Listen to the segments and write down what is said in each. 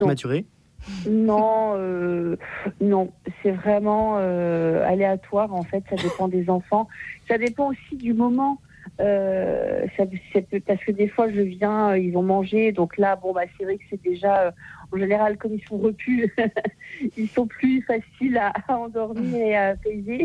prématurée ? Non, non, c'est vraiment aléatoire en fait, ça dépend des enfants. Ça dépend aussi du moment. Parce que des fois je viens, ils vont manger, donc là c'est vrai que c'est déjà en général comme ils sont repus, ils sont plus faciles à endormir et à apaiser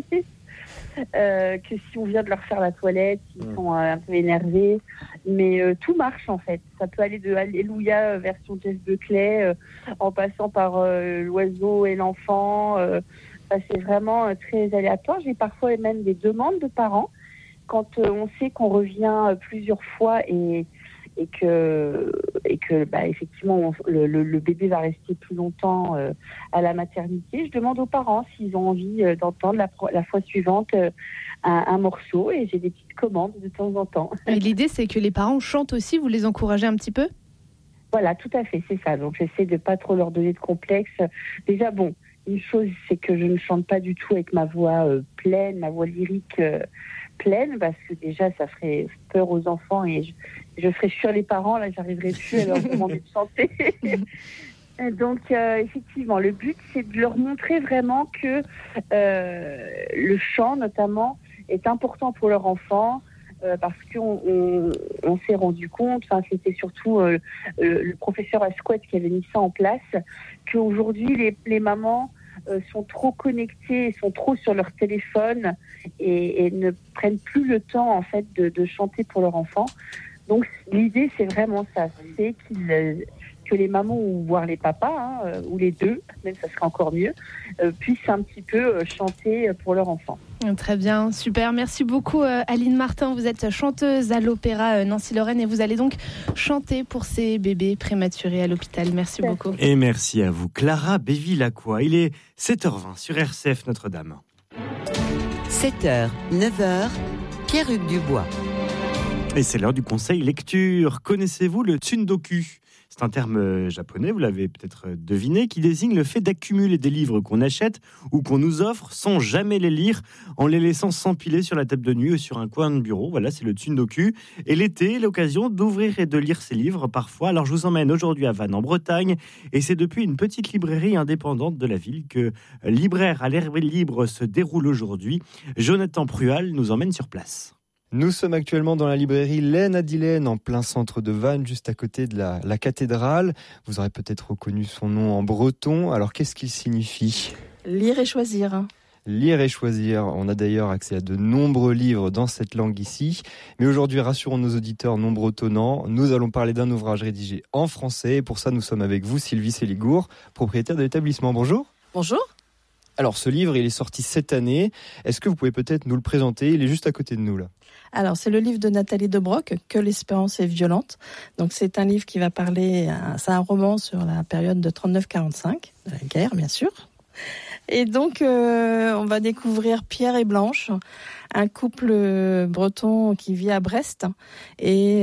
que si on vient de leur faire la toilette, ils sont un peu énervés. Mais tout marche en fait. Ça peut aller de Alléluia version Jeff Buckley en passant par l'oiseau et l'enfant. C'est vraiment très aléatoire. J'ai parfois même des demandes de parents quand on sait qu'on revient plusieurs fois et que effectivement le bébé va rester plus longtemps à la maternité. Je demande aux parents s'ils ont envie d'entendre la fois suivante un morceau, et j'ai des petites commandes de temps en temps. Et l'idée, c'est que les parents chantent aussi, vous les encouragez un petit peu ? Voilà, tout à fait, c'est ça. Donc j'essaie de pas trop leur donner de complexe. Déjà une chose, c'est que je ne chante pas du tout avec ma voix pleine, ma voix lyrique pleine, parce que déjà ça ferait peur aux enfants et je ferais fuir les parents. Là, j'arriverais plus à leur demander de chanter. Donc effectivement, le but, c'est de leur montrer vraiment que le chant, notamment, est important pour leur enfant. Parce qu'on s'est rendu compte, c'était surtout le professeur Asquette qui avait mis ça en place, qu'aujourd'hui les mamans sont trop connectées, sont trop sur leur téléphone et ne prennent plus le temps en fait de chanter pour leur enfant. Donc l'idée, c'est vraiment ça, c'est que les mamans, ou voire les papas, ou les deux, même ça serait encore mieux, puissent un petit peu chanter pour leur enfant. Très bien, super. Merci beaucoup Aline Martin. Vous êtes chanteuse à l'Opéra Nancy-Lorraine et vous allez donc chanter pour ces bébés prématurés à l'hôpital. Merci beaucoup. Et merci à vous. Clara Béville-Lacroix. Il est 7h20 sur RCF Notre-Dame. 7h, 9h, Pierre-Hugues Dubois. Et c'est l'heure du conseil lecture. Connaissez-vous le tsundoku ? C'est un terme japonais, vous l'avez peut-être deviné, qui désigne le fait d'accumuler des livres qu'on achète ou qu'on nous offre sans jamais les lire, en les laissant s'empiler sur la table de nuit ou sur un coin de bureau. Voilà, c'est le tsundoku. Et l'été, l'occasion d'ouvrir et de lire ces livres parfois. Alors je vous emmène aujourd'hui à Vannes en Bretagne, et c'est depuis une petite librairie indépendante de la ville que Libraire à l'air libre se déroule aujourd'hui. Jonathan Prual nous emmène sur place. Nous sommes actuellement dans la librairie Laine à Dillen, en plein centre de Vannes, juste à côté de la cathédrale. Vous aurez peut-être reconnu son nom en breton. Alors, qu'est-ce qu'il signifie ? Lire et choisir. Lire et choisir. On a d'ailleurs accès à de nombreux livres dans cette langue ici. Mais aujourd'hui, rassurons nos auditeurs non bretonnants, nous allons parler d'un ouvrage rédigé en français. Et pour ça, nous sommes avec vous, Sylvie Séligour, propriétaire de l'établissement. Bonjour. Bonjour. Alors, ce livre, il est sorti cette année. Est-ce que vous pouvez peut-être nous le présenter ? Il est juste à côté de nous, là. Alors, c'est le livre de Nathalie de Broc, Que l'espérance est violente. Donc, c'est un livre qui va parler, c'est un roman sur la période de 39-45, de la guerre, bien sûr. Et donc, on va découvrir Pierre et Blanche, un couple breton qui vit à Brest. Et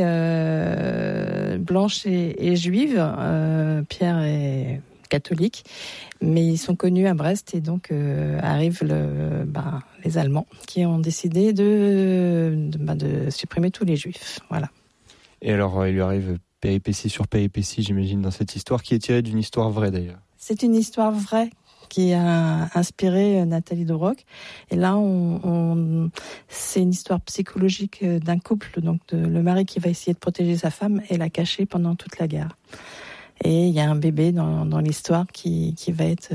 Blanche est juive, Pierre est catholique, mais ils sont connus à Brest, et donc arrivent les Allemands qui ont décidé de supprimer tous les Juifs. Voilà. Et alors, il lui arrive péripétie sur péripétie, j'imagine, dans cette histoire, qui est tirée d'une histoire vraie d'ailleurs. C'est une histoire vraie qui a inspiré Nathalie de Broc. Et là, c'est une histoire psychologique d'un couple, donc le mari qui va essayer de protéger sa femme et la cacher pendant toute la guerre. Et il y a un bébé dans l'histoire qui va être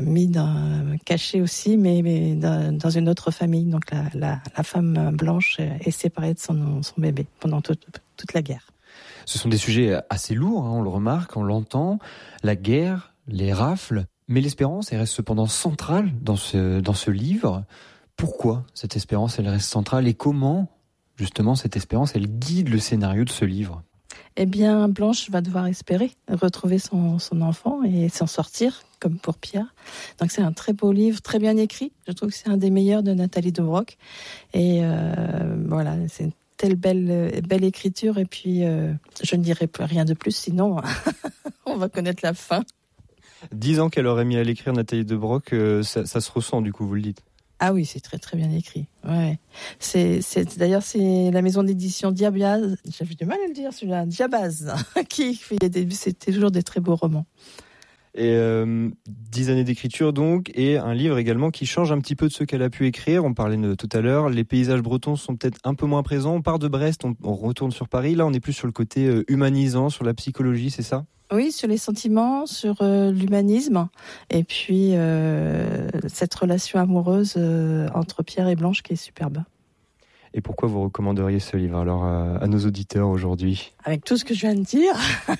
caché aussi, mais dans une autre famille. Donc la femme blanche est séparée de son bébé pendant toute la guerre. Ce sont des sujets assez lourds, on le remarque, on l'entend. La guerre, les rafles. Mais l'espérance, elle reste cependant centrale dans ce livre. Pourquoi cette espérance, elle reste centrale, et comment, justement, cette espérance, elle guide le scénario de ce livre ? Eh bien, Blanche va devoir espérer retrouver son enfant et s'en sortir, comme pour Pierre. Donc c'est un très beau livre, très bien écrit. Je trouve que c'est un des meilleurs de Nathalie de Broc. Et voilà, c'est une telle belle écriture. Et puis, je ne dirai rien de plus, sinon on va connaître la fin. 10 ans qu'elle aurait mis à l'écrire, Nathalie de Broc, ça se ressent, du coup, vous le dites. Ah oui, c'est très très bien écrit. Ouais. D'ailleurs, c'est la maison d'édition Diabaz, j'avais du mal à le dire celui-là, Diabaz, qui fait c'est toujours des très beaux romans. Et 10 années d'écriture donc, et un livre également qui change un petit peu de ce qu'elle a pu écrire. On parlait tout à l'heure, les paysages bretons sont peut-être un peu moins présents. On part de Brest, on retourne sur Paris. Là, on est plus sur le côté humanisant, sur la psychologie, c'est ça ? Oui, sur les sentiments, sur l'humanisme, et puis cette relation amoureuse entre Pierre et Blanche qui est superbe. Et pourquoi vous recommanderiez ce livre alors à nos auditeurs aujourd'hui ? Avec tout ce que je viens de dire,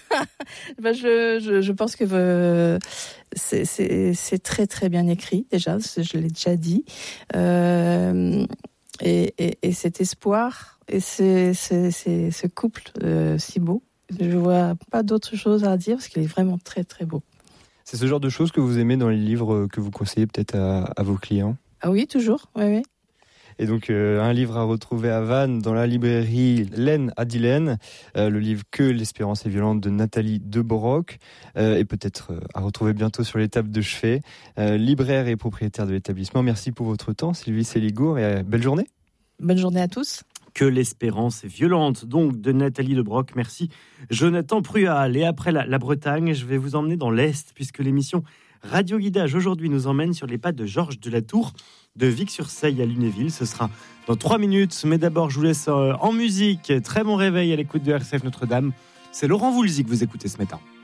je pense que c'est très très bien écrit déjà, je l'ai déjà dit, et cet espoir et ce couple si beau. Je vois pas d'autre chose à dire parce qu'il est vraiment très très beau. C'est ce genre de choses que vous aimez dans les livres que vous conseillez peut-être à vos clients ? Ah oui, toujours, oui. Et donc un livre à retrouver à Vannes dans la librairie Laine à Dillen, le livre Que l'espérance est violente de Nathalie Debroc, et peut-être à retrouver bientôt sur les tables de chevet. Libraire et propriétaire de l'établissement, merci pour votre temps Sylvie Séligour, et belle journée. Bonne journée à tous. Que l'espérance est violente, donc de Nathalie Debroc. Merci Jonathan Prual. Et après la Bretagne, je vais vous emmener dans l'Est, puisque l'émission Radio Guidage aujourd'hui nous emmène sur les pas de Georges de la Tour de Vic-sur-Seille à Lunéville. Ce sera dans 3 minutes, mais d'abord je vous laisse en musique. Très bon réveil à l'écoute de RCF Notre-Dame. C'est Laurent Voulzy que vous écoutez ce matin.